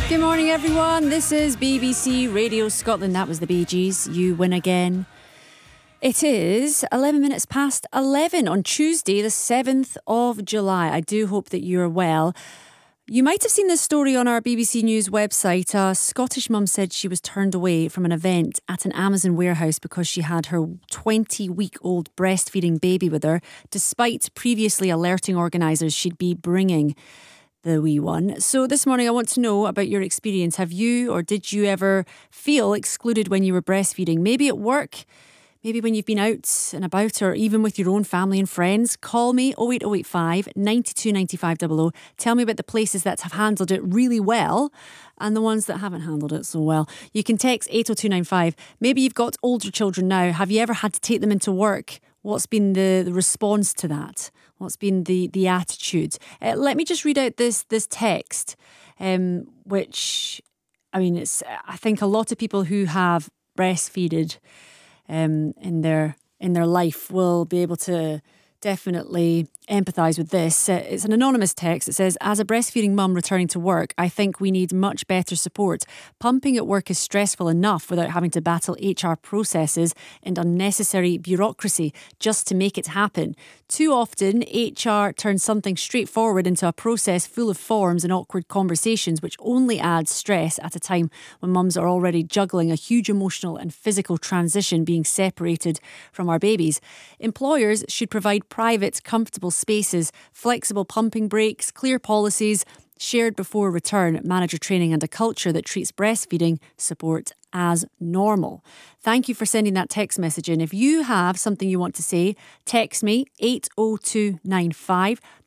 Good morning, everyone. This is BBC Radio Scotland. That was the Bee Gees. You win again. It is 11 minutes past 11 on Tuesday, the 7th of July. I do hope that you're well. You might have seen this story on our BBC News website. A Scottish mum said she was turned away from an event at an Amazon warehouse because she had her 20-week-old breastfeeding baby with her, despite previously alerting organisers she'd be bringing the wee one. So this morning I want to know about your experience. Have you or did you ever feel excluded when you were breastfeeding? Maybe at work, maybe when you've been out and about, or even with your own family and friends. Call me 08085 92 95 00. Tell me about the places that have handled it really well and the ones that haven't handled it so well. You can text 80295. Maybe you've got older children now. Have you ever had to take them into work? What's been the response to that? What's been the attitude? Let me just read out this text, which, I mean, I think a lot of people who have breastfeeded in their life will be able to definitely empathise with this. It's an anonymous text. It says, as a breastfeeding mum returning to work, I think we need much better support. Pumping at work is stressful enough without having to battle HR processes and unnecessary bureaucracy just to make it happen. Too often, HR turns something straightforward into a process full of forms and awkward conversations, which only adds stress at a time when mums are already juggling a huge emotional and physical transition being separated from our babies. Employers should provide private, comfortable spaces, flexible pumping breaks, clear policies, shared before return, manager training and a culture that treats breastfeeding support as normal. Thank you for sending that text message in. If you have something you want to say, text me 80295.